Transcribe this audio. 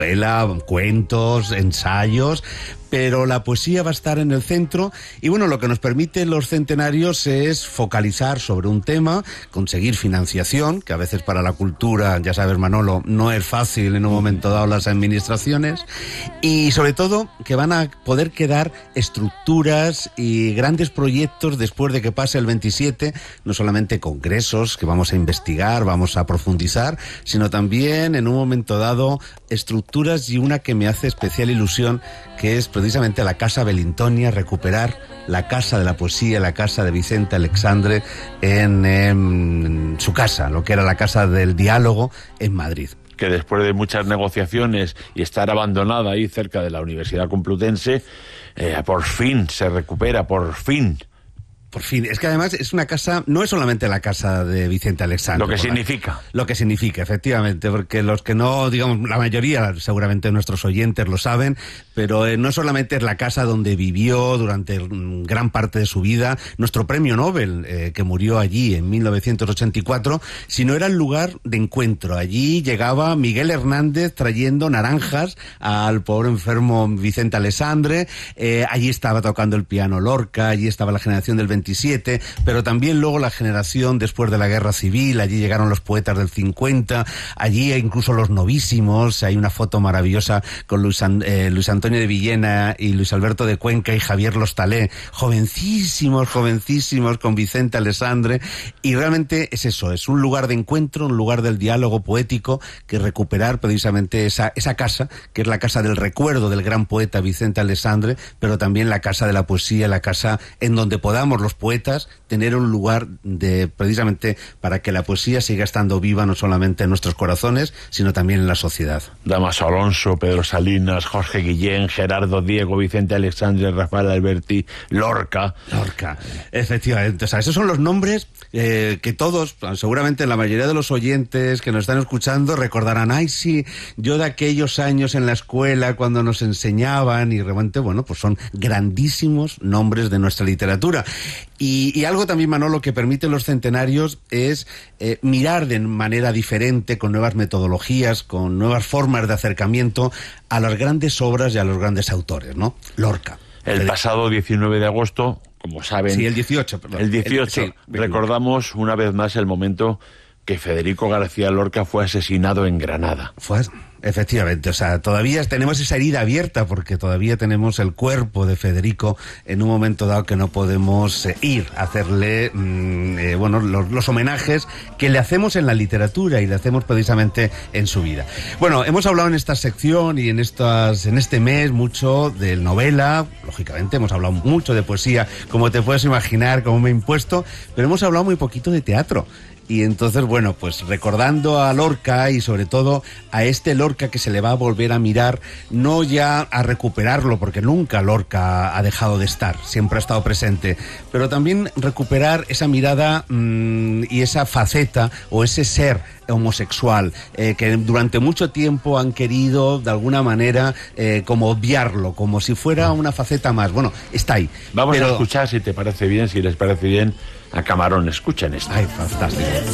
cuentos, ensayos, pero la poesía va a estar en el centro y bueno, lo que nos permite los centenarios es focalizar sobre un tema, conseguir financiación, que a veces para la cultura, ya sabes Manolo, no es fácil en un momento dado las administraciones, y sobre todo que van a poder quedar estructuras y grandes proyectos después de que pase el 27, no solamente congresos que vamos a investigar, vamos a profundizar, sino también en un momento dado estructuras, y una que me hace especial ilusión, que es precisamente la Casa Belintonia, recuperar la Casa de la Poesía, la Casa de Vicente Alexandre en su casa, lo que era la Casa del Diálogo en Madrid. Que después de muchas negociaciones y estar abandonada ahí cerca de la Universidad Complutense, por fin se recupera, por fin. Por fin, es que además es una casa, no es solamente la casa de Vicente Alexandre. Lo que significa. Lo que significa, efectivamente, porque los que no, digamos, la mayoría, seguramente nuestros oyentes lo saben, pero no solamente es la casa donde vivió durante gran parte de su vida nuestro premio Nobel, que murió allí en 1984, sino era el lugar de encuentro. Allí llegaba Miguel Hernández trayendo naranjas al pobre enfermo Vicente Alexandre, allí estaba tocando el piano Lorca, allí estaba la generación del 27, pero también luego la generación después de la Guerra Civil, allí llegaron los poetas del 50, allí incluso los novísimos, hay una foto maravillosa con Luis Antonio de Villena y Luis Alberto de Cuenca y Javier Lostalé, jovencísimos, con Vicente Alexandre, y realmente es eso, es un lugar de encuentro, un lugar del diálogo poético, que recuperar precisamente esa casa, que es la casa del recuerdo del gran poeta Vicente Alexandre, pero también la casa de la poesía, la casa en donde podamos los poetas tener un lugar precisamente para que la poesía siga estando viva no solamente en nuestros corazones, sino también en la sociedad. Damaso Alonso, Pedro Salinas, Jorge Guillén, Gerardo Diego, Vicente Alexandre, Rafael Alberti, Lorca, efectivamente. O sea, esos son los nombres que todos, seguramente la mayoría de los oyentes que nos están escuchando recordarán. Ay, sí, yo de aquellos años en la escuela cuando nos enseñaban, y realmente, bueno, pues son grandísimos nombres de nuestra literatura. Y algo también, Manolo, que permiten los centenarios es mirar de manera diferente, con nuevas metodologías, con nuevas formas de acercamiento a las grandes obras y a los grandes autores, ¿no? Lorca. El pasado 19 de agosto, como saben... Sí, el 18, perdón. El 18, sí, recordamos una vez más el momento que Federico García Lorca fue asesinado en Granada. Efectivamente, o sea, todavía tenemos esa herida abierta porque todavía tenemos el cuerpo de Federico en un momento dado que no podemos ir a hacerle, los homenajes que le hacemos en la literatura y le hacemos precisamente en su vida. Bueno, hemos hablado en esta sección y en este mes mucho de novela, lógicamente hemos hablado mucho de poesía, como te puedes imaginar, como me he impuesto, pero hemos hablado muy poquito de teatro. Y entonces, bueno, pues recordando a Lorca y sobre todo a este Lorca que se le va a volver a mirar, no ya a recuperarlo, porque nunca Lorca ha dejado de estar, siempre ha estado presente, pero también recuperar esa mirada y esa faceta o ese ser homosexual que durante mucho tiempo han querido de alguna manera como obviarlo, como si fuera una faceta más. Bueno, está ahí. Vamos a escuchar, si te parece bien, si les parece bien, a Camarón. Escuchen esto. Ay, fantástico.